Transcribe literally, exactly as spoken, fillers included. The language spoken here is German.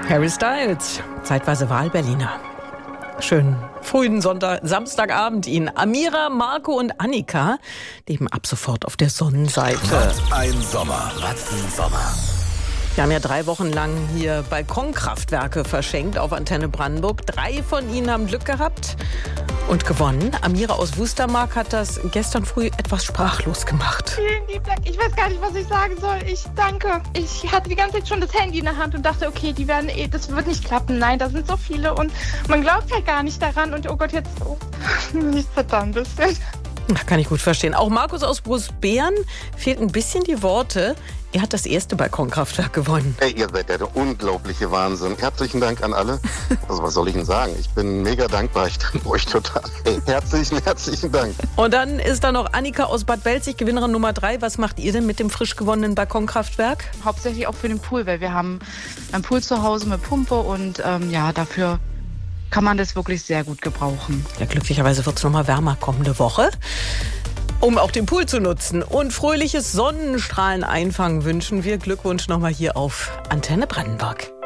Harry Styles, zeitweise Wahlberliner. Schönen frühen Sonntag, Samstagabend Ihnen. Amira, Marco und Annika leben ab sofort auf der Sonnenseite. Was ein Sommer, was ein Sommer. Wir haben ja drei Wochen lang hier Balkonkraftwerke verschenkt auf Antenne Brandenburg. Drei von ihnen haben Glück gehabt und gewonnen. Amira aus Wustermark hat das gestern früh etwas sprachlos gemacht. Vielen lieben Dank. Ich weiß gar nicht, was ich sagen soll. Ich danke. Ich hatte die ganze Zeit schon das Handy in der Hand und dachte, okay, die werden eh, das wird nicht klappen. Nein, da sind so viele und man glaubt halt gar nicht daran. Und oh Gott, jetzt oh, nichts verdammt bisschen. Kann ich gut verstehen. Auch Markus aus Großbeeren fehlt ein bisschen die Worte. Er hat das erste Balkonkraftwerk gewonnen. Hey, ihr seid der unglaubliche Wahnsinn. Herzlichen Dank an alle. Also was soll ich denn sagen? Ich bin mega dankbar. Ich danke euch total. Hey, herzlichen, herzlichen Dank. Und dann ist da noch Annika aus Bad Belzig, Gewinnerin Nummer drei. Was macht ihr denn mit dem frisch gewonnenen Balkonkraftwerk? Hauptsächlich auch für den Pool, weil wir haben einen Pool zu Hause mit Pumpe und ähm, ja, dafür kann man das wirklich sehr gut gebrauchen. Ja, glücklicherweise wird es noch mal wärmer kommende Woche, um auch den Pool zu nutzen. Und fröhliches Sonnenstrahlen einfangen wünschen wir. Glückwunsch nochmal hier auf Antenne Brandenburg.